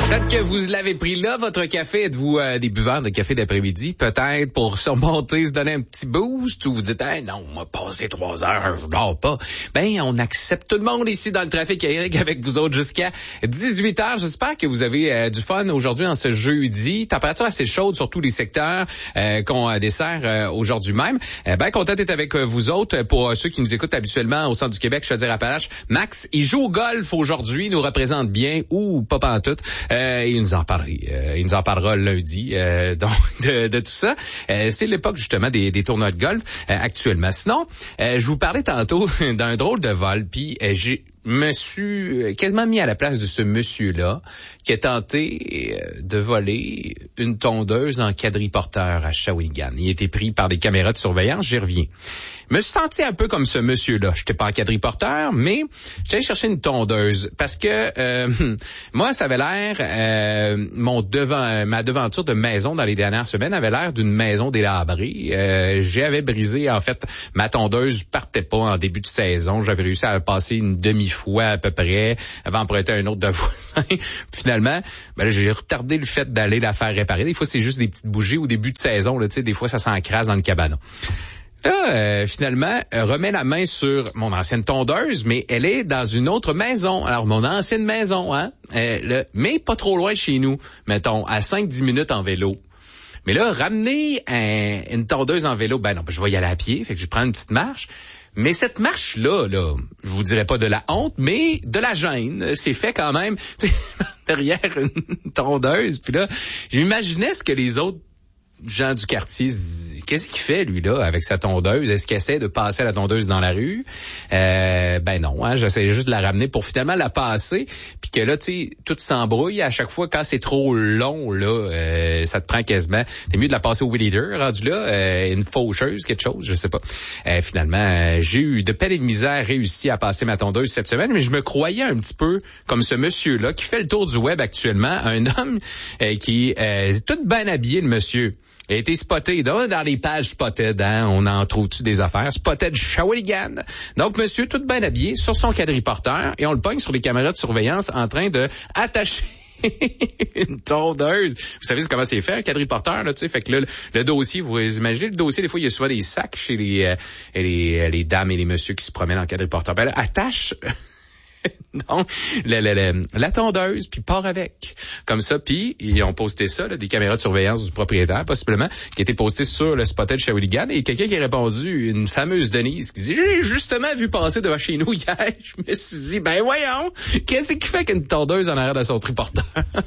Peut-être que vous l'avez pris là, votre café. Êtes-vous des buveurs de café d'après-midi? Peut-être pour surmonter, se donner un petit boost, ou vous dites, hey, non, on m'a passé 3 heures, je dors pas. Ben, on accepte tout le monde ici dans le trafic aérien avec vous autres jusqu'à 18 heures. J'espère que vous avez du fun aujourd'hui en ce jeudi. Température assez chaude sur tous les secteurs qu'on dessert aujourd'hui même. Ben, content d'être avec vous autres. Pour ceux qui nous écoutent habituellement au centre du Québec, Chaudière-Appalaches, Max, il joue au golf aujourd'hui, nous représente bien, ou pas pantoute. Il nous en parlera lundi donc de tout ça. C'est l'époque justement des tournois de golf actuellement. Sinon, je vous parlais tantôt d'un drôle de vol, puis me suis quasiment mis à la place de ce monsieur-là qui a tenté de voler une tondeuse en quadriporteur à Shawinigan. Il a été pris par des caméras de surveillance, j'y reviens. Je me suis senti un peu comme ce monsieur-là. J'étais pas en quadriporteur, mais j'allais chercher une tondeuse parce que moi, ça avait l'air ma devanture de maison dans les dernières semaines avait l'air d'une maison délabrée. J'avais brisé, en fait, ma tondeuse partait pas en début de saison. J'avais réussi à passer une demi-fois à peu près avant d'emprunter un autre de voisin. Finalement, ben là, j'ai retardé le fait d'aller la faire réparer. Des fois, c'est juste des petites bougies au début de saison. Là, des fois, ça s'encrasse dans le cabanon. Là, finalement, remets la main sur mon ancienne tondeuse, mais elle est dans une autre maison. Alors, mon ancienne maison, mais pas trop loin de chez nous, mettons, à 5-10 minutes en vélo. Mais là, ramener une tondeuse en vélo, ben non, je vais y aller à pied, fait que je prends une petite marche. Mais cette marche-là, je vous dirais pas de la honte, mais de la gêne. C'est fait quand même derrière une tondeuse. Puis là, j'imaginais ce que les autres gens du quartier, qu'est-ce qu'il fait, lui, là, avec sa tondeuse? Est-ce qu'il essaie de passer la tondeuse dans la rue? Ben non, j'essaie juste de la ramener pour finalement la passer. Puis que là, tu sais, tout s'embrouille. À chaque fois, quand c'est trop long, là, ça te prend quasiment. T'es mieux de la passer au weed eater, rendu là, une faucheuse, quelque chose, je sais pas. Finalement, j'ai eu de peine et de misère réussi à passer ma tondeuse cette semaine, mais je me croyais un petit peu comme ce monsieur-là qui fait le tour du web actuellement, un homme qui est tout bien habillé, le monsieur. Il a été spotté dans les pages Spotted, on en trouve-tu des affaires? Spotted Shawinigan. Donc, monsieur, tout bien habillé, sur son quadriporteur, et on le pogne sur les caméras de surveillance en train de attacher une tondeuse. Vous savez comment c'est fait, un quadriporteur, là, tu sais. Fait que là, le dossier, vous imaginez, le dossier, des fois, il y a souvent des sacs chez les dames et les messieurs qui se promènent en quadriporteur. Ben là, attache donc la tondeuse, puis part avec. Comme ça, puis ils ont posté ça, là, des caméras de surveillance du propriétaire, possiblement, qui étaient postées sur le Spotted Shawinigan, et quelqu'un qui a répondu, une fameuse Denise, qui dit, j'ai justement vu passer devant chez nous hier. Je me suis dit, ben voyons, qu'est-ce qu'il fait qu'une tondeuse en arrière de son triporteur?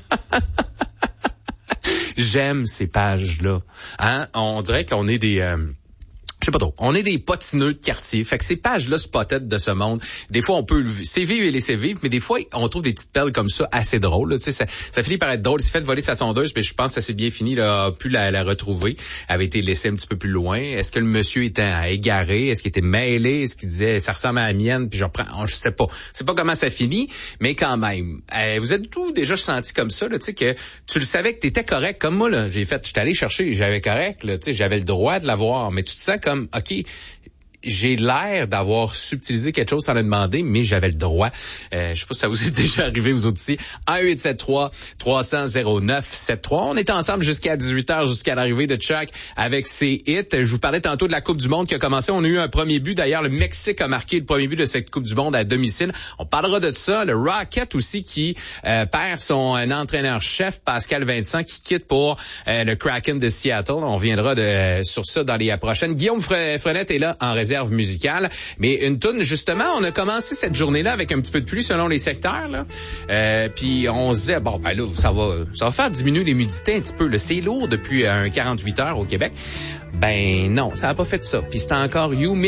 J'aime ces pages-là. On dirait qu'on est des... je sais pas trop. On est des potineux de quartier. Fait que ces pages-là Spotted de ce monde, des fois, on peut c'est vivre et laisser vivre, mais des fois, on trouve des petites perles comme ça assez drôles. Tu sais, ça finit par être drôle. Il s'est fait voler sa tondeuse, mais je pense que ça s'est bien fini. Là, a pu la retrouver. Elle avait été laissée un petit peu plus loin. Est-ce que le monsieur était égaré? Est-ce qu'il était mêlé? Est-ce qu'il disait, ça ressemble à la mienne? Puis je reprends. Je sais pas. C'est pas comment ça finit, mais quand même. Vous êtes tous déjà senti comme ça, là, tu sais, que tu le savais que t'étais correct. Comme moi, là, j'étais allé chercher, j'avais correct, là, tu sais, j'avais le droit de l'avoir, mais tu te sens comme, OK, j'ai l'air d'avoir subtilisé quelque chose sans le demander, mais j'avais le droit. Je sais pas si ça vous est déjà arrivé, vous autres ici. 1-873-300-0973. On est ensemble jusqu'à 18h, jusqu'à l'arrivée de Chuck avec ses hits. Je vous parlais tantôt de la Coupe du Monde qui a commencé. On a eu un premier but. D'ailleurs, le Mexique a marqué le premier but de cette Coupe du Monde à domicile. On parlera de ça. Le Rocket aussi qui perd son entraîneur-chef, Pascal Vincent, qui quitte pour le Kraken de Seattle. On reviendra sur ça dans les prochaines. Guillaume Frenette est là en réserve musicale. Mais une toune, justement, on a commencé cette journée-là avec un petit peu de pluie selon les secteurs, là. Puis on se disait, bon, ben là, ça va faire diminuer l'humidité un petit peu. Là. C'est lourd depuis 48 heures au Québec. Ben non, ça n'a pas fait ça. Puis c'était encore humide.